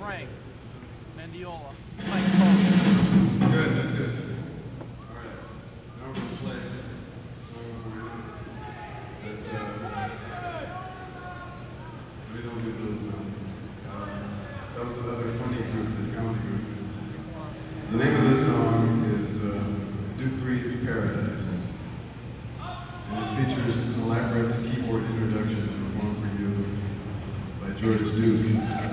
Frank Mendiola. Mike Good, that's good. All right, now we're going to play a song for you we don't do blues now. That was another funny group, the comedy group. The name of this song is Duke Reed's Paradise. And it features an elaborate keyboard introduction performed for you by George Duke.